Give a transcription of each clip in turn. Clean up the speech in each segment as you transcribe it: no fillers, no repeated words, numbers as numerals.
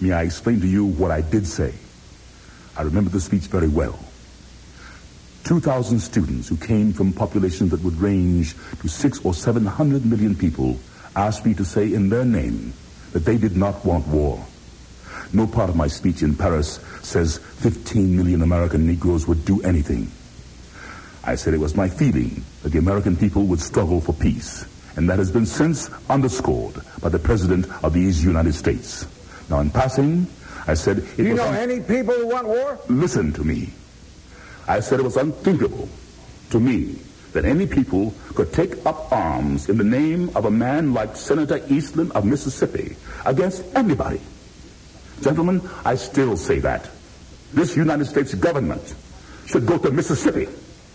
May I explain to you what I did say? I remember the speech very well. 2,000 students who came from populations that would range to 600 or 700 million people asked me to say in their name that they did not want war. No part of my speech in Paris says 15 million American Negroes would do anything. I said it was my feeling that the American people would struggle for peace, and that has been since underscored by the President of these United States. Now, in passing, I said... Do you know any people who want war? Listen to me. I said it was unthinkable to me that any people could take up arms in the name of a man like Senator Eastland of Mississippi against anybody. Gentlemen, I still say that. This United States government should go to Mississippi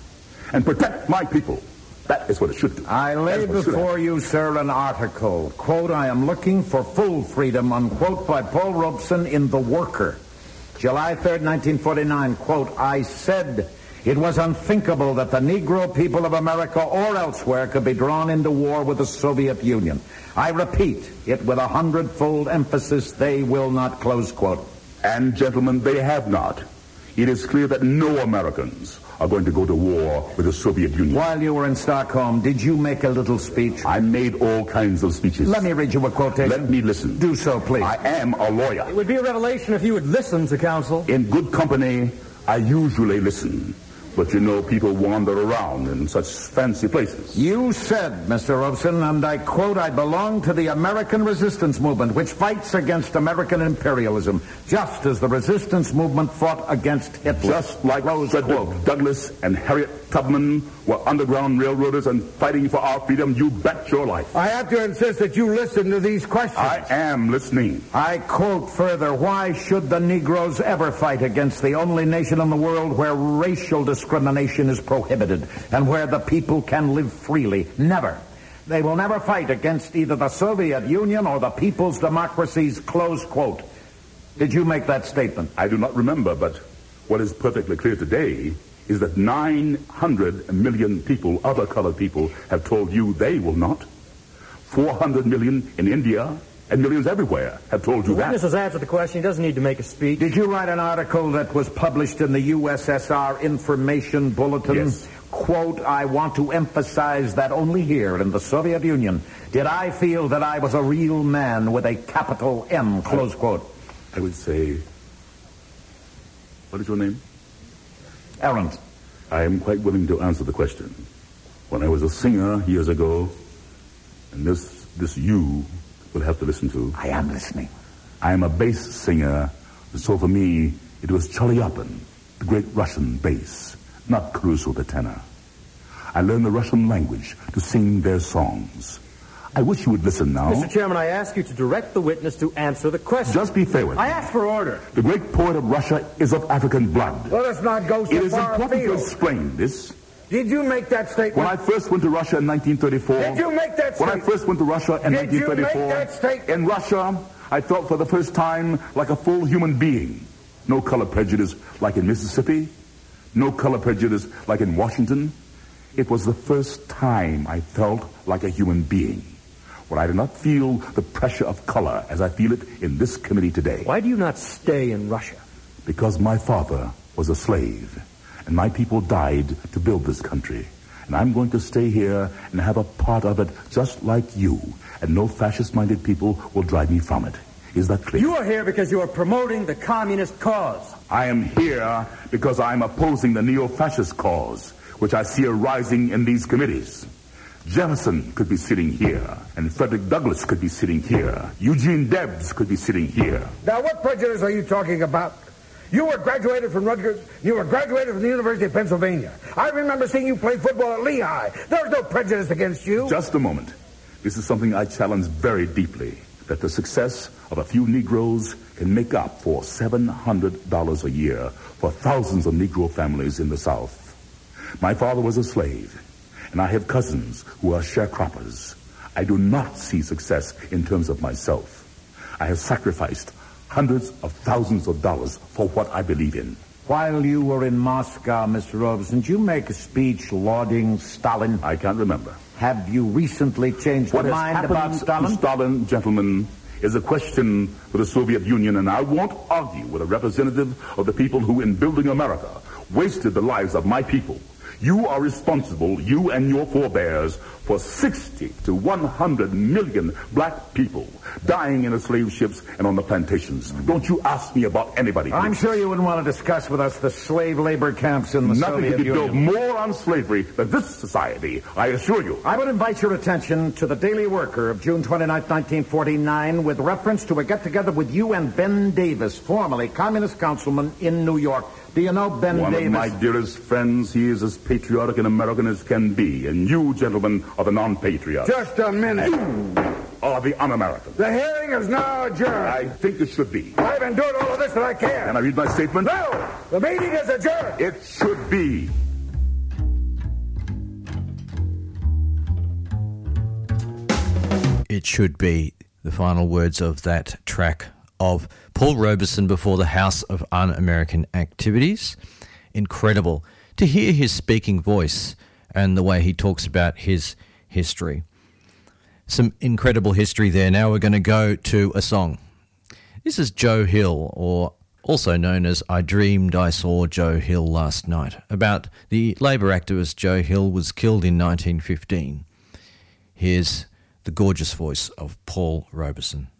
and protect my people. That is what it should do. I lay before you, sir, an article. Quote, I am looking for full freedom, unquote, by Paul Robeson in The Worker. July 3rd, 1949, quote, I said it was unthinkable that the Negro people of America or elsewhere could be drawn into war with the Soviet Union. I repeat it with 100-fold emphasis, they will not, close quote. And, gentlemen, they have not. It is clear that no Americans are going to go to war with the Soviet Union. While you were in Stockholm, did you make a little speech? I made all kinds of speeches. Let me read you a quotation. Let me listen. Do so, please. I am a lawyer. It would be a revelation if you would listen to counsel. In good company, I usually listen. But you know, people wander around in such fancy places. You said, Mr. Robeson, and I quote, I belong to the American resistance movement, which fights against American imperialism, just as the resistance movement fought against Hitler. Just like Frederick Douglass and Harriet Tubman were underground railroaders and fighting for our freedom, you bet your life. I have to insist that you listen to these questions. I am listening. I quote further, why should the Negroes ever fight against the only nation in the world where racial discrimination is prohibited and where the people can live freely? Never. They will never fight against either the Soviet Union or the people's democracies, close quote. Did you make that statement? I do not remember, but what is perfectly clear today is that 900 million people, other colored people, have told you they will not. 400 million in India and millions everywhere have told you that. The witness has answered the question. He doesn't need to make a speech. Did you write an article that was published in the USSR Information Bulletin? Yes. Quote, I want to emphasize that only here in the Soviet Union did I feel that I was a real man with a capital M, close quote. I would say, what is your name? Aaron. I am quite willing to answer the question. When I was a singer years ago, and this you will have to listen to. I am listening. I am a bass singer, so for me, it was Chelyabin, the great Russian bass, not Caruso the tenor. I learned the Russian language to sing their songs. I wish you would listen now. Mr. Chairman, I ask you to direct the witness to answer the question. Just be fair with me. I ask for order. The great poet of Russia is of African blood. Let us not go so It is far important to afield. explain this. Did you make that statement? When I first went to Russia in 1934... Did you make that When statement? I first went to Russia in Did you 1934... make that statement? In Russia, I felt for the first time like a full human being. No color prejudice like in Mississippi. No color prejudice like in Washington. It was the first time I felt like a human being. When I did not feel the pressure of color as I feel it in this committee today. Why do you not stay in Russia? Because my father was a slave, and my people died to build this country. And I'm going to stay here and have a part of it just like you, and no fascist-minded people will drive me from it. Is that clear? You are here because you are promoting the communist cause. I am here because I'm opposing the neo-fascist cause, which I see arising in these committees. Jefferson could be sitting here, and Frederick Douglass could be sitting here. Eugene Debs could be sitting here. Now, what prejudice are you talking about? You were graduated from Rutgers. You were graduated from the University of Pennsylvania. I remember seeing you play football at Lehigh. There was no prejudice against you. Just a moment. This is something I challenge very deeply, that the success of a few Negroes can make up for $700 a year for thousands of Negro families in the South. My father was a slave, and I have cousins who are sharecroppers. I do not see success in terms of myself. I have sacrificed hundreds of thousands of dollars for what I believe in. While you were in Moscow, Mr. Robeson, did you make a speech lauding Stalin? I can't remember. Have you recently changed your mind about Stalin? To Stalin, gentlemen, is a question for the Soviet Union, and I won't argue with a representative of the people who, in building America, wasted the lives of my people. You are responsible, you and your forebears, for 60 to 100 million black people dying in the slave ships and on the plantations. Don't you ask me about anybody. I'm sure you wouldn't want to discuss with us the slave labor camps in the Nothing Soviet could be Union. built more on slavery than this society, I assure you. I would invite your attention to the Daily Worker of June 29, 1949, with reference to a get-together with you and Ben Davis, formerly communist councilman in New York. Do you know Ben One Davis? of my dearest friends. He is as patriotic an American as can be, and you, gentlemen, are the non-patriots. Just a minute. Are the un-Americans. The hearing is now adjourned. I think it should be. I've endured all of this that I can. Can I read my statement? No! The meeting is adjourned. It should be. It should be the final words of that track of Paul Robeson before the House of Un-American Activities. Incredible to hear his speaking voice and the way he talks about his history. Some incredible history there. Now we're going to go to a song. This is Joe Hill, or also known as I Dreamed I Saw Joe Hill Last Night, about the Labour activist Joe Hill was killed in 1915. Here's the gorgeous voice of Paul Robeson.